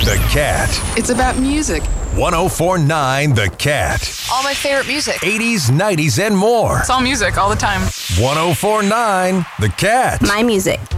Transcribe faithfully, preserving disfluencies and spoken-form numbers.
The Cat. It's about music. ten forty-nine The Cat. All my favorite music. eighties, nineties, and more. It's all music all the time. ten forty-nine The Cat. My music.